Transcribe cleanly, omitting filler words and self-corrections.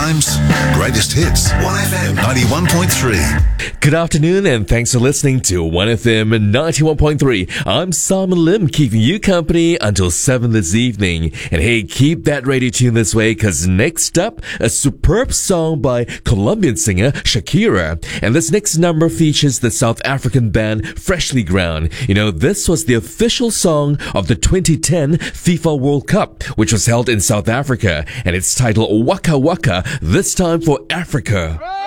times, greatest hits. 1FM 91.3. Good afternoon and thanks for listening to 1FM 91.3. I'm Simon Lim, keeping you company until 7 this evening. And hey, keep that radio tuned this way, because next up, a superb song by Colombian singer Shakira. And this next number features the South African band Freshly Ground. You know, this was the official song of the 2010 FIFA World Cup, which was held in South Africa. And it's titled Waka Waka, this time for Africa.